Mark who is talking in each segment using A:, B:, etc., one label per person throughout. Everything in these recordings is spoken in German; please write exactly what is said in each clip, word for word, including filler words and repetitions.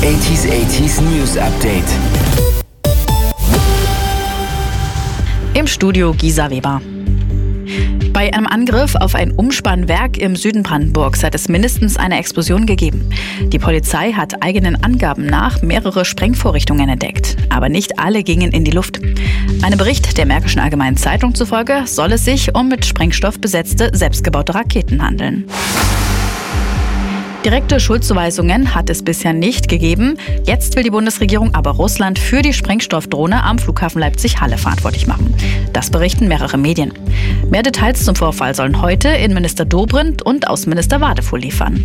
A: achtziger achtziger News Update.
B: Im Studio Gisa Weber. Bei einem Angriff auf ein Umspannwerk im Süden Brandenburgs hat es mindestens eine Explosion gegeben. Die Polizei hat eigenen Angaben nach mehrere Sprengvorrichtungen entdeckt. Aber nicht alle gingen in die Luft. Einem Bericht der Märkischen Allgemeinen Zeitung zufolge soll es sich um mit Sprengstoff besetzte, selbstgebaute Raketen handeln. Direkte Schuldzuweisungen hat es bisher nicht gegeben. Jetzt will die Bundesregierung aber Russland für die Sprengstoffdrohne am Flughafen Leipzig-Halle verantwortlich machen. Das berichten mehrere Medien. Mehr Details zum Vorfall sollen heute Innenminister Dobrindt und Außenminister Wadefuhl liefern.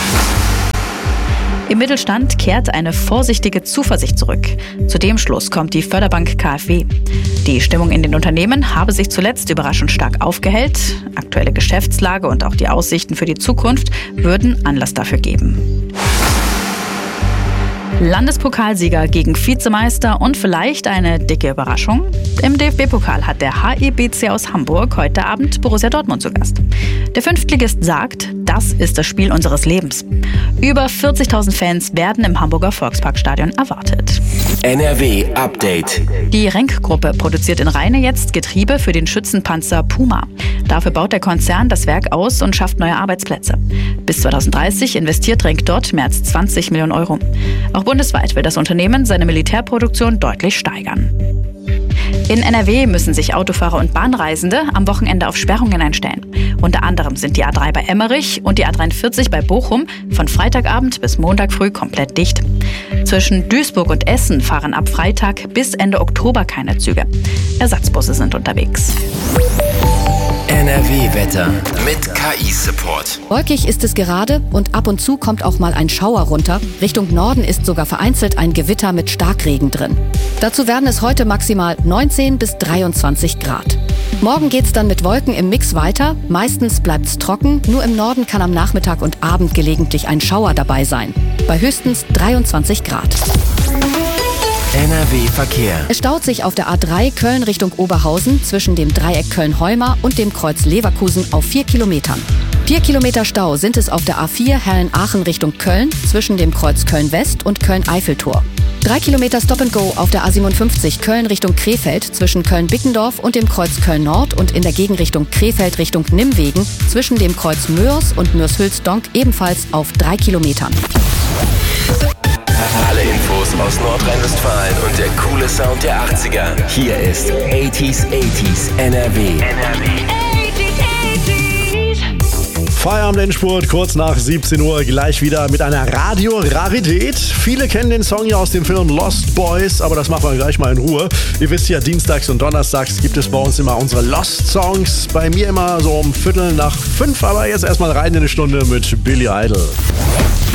B: Im Mittelstand kehrt eine vorsichtige Zuversicht zurück. Zu dem Schluss kommt die Förderbank K f W. Die Stimmung in den Unternehmen habe sich zuletzt überraschend stark aufgehellt. Aktuelle Geschäftslage und auch die Aussichten für die Zukunft würden Anlass dafür geben. Landespokalsieger gegen Vizemeister und vielleicht eine dicke Überraschung? Im D F B-Pokal hat der H E B C aus Hamburg heute Abend Borussia Dortmund zu Gast. Der Fünftligist sagt, das ist das Spiel unseres Lebens. Über vierzigtausend Fans werden im Hamburger Volksparkstadion erwartet.
A: N R W Update.
B: Die Renk-Gruppe produziert in Rheine jetzt Getriebe für den Schützenpanzer Puma. Dafür baut der Konzern das Werk aus und schafft neue Arbeitsplätze. Bis zweitausenddreißig investiert Renk dort mehr als zwanzig Millionen Euro. Auch bundesweit will das Unternehmen seine Militärproduktion deutlich steigern. In N R W müssen sich Autofahrer und Bahnreisende am Wochenende auf Sperrungen einstellen. Unter anderem sind die A drei bei Emmerich und die A dreiundvierzig bei Bochum von Freitagabend bis Montag früh komplett dicht. Zwischen Duisburg und Essen fahren ab Freitag bis Ende Oktober keine Züge. Ersatzbusse sind unterwegs.
A: N R W-Wetter mit K I-Support.
C: Wolkig ist es gerade und ab und zu kommt auch mal ein Schauer runter. Richtung Norden ist sogar vereinzelt ein Gewitter mit Starkregen drin. Dazu werden es heute maximal neunzehn bis dreiundzwanzig Grad. Morgen geht's dann mit Wolken im Mix weiter. Meistens bleibt's trocken. Nur im Norden kann am Nachmittag und Abend gelegentlich ein Schauer dabei sein. Bei höchstens dreiundzwanzig Grad.
A: N R W-Verkehr.
C: Es staut sich auf der A drei Köln Richtung Oberhausen zwischen dem Dreieck Köln-Heuma und dem Kreuz Leverkusen auf vier Kilometern. Vier Kilometer Stau sind es auf der A vier Herren-Aachen Richtung Köln zwischen dem Kreuz Köln-West und Köln-Eiffeltor. Drei Kilometer Stop-and-Go auf der A siebenundfünfzig Köln Richtung Krefeld zwischen Köln-Bickendorf und dem Kreuz Köln-Nord und in der Gegenrichtung Krefeld Richtung Nimwegen zwischen dem Kreuz Mörs und Mörs-Hülsdonk ebenfalls auf drei Kilometern.
A: Alle Infos aus Nordrhein-Westfalen und der coole Sound der achtziger. Hier ist achtziger achtziger N R W. N R W.
D: Feierabend Endspurt, kurz nach siebzehn Uhr, gleich wieder mit einer Radio-Rarität. Viele kennen den Song ja aus dem Film Lost Boys, aber das machen wir gleich mal in Ruhe. Ihr wisst ja, dienstags und donnerstags gibt es bei uns immer unsere Lost Songs. Bei mir immer so um Viertel nach fünf, aber jetzt erstmal rein in eine Stunde mit Billy Idol.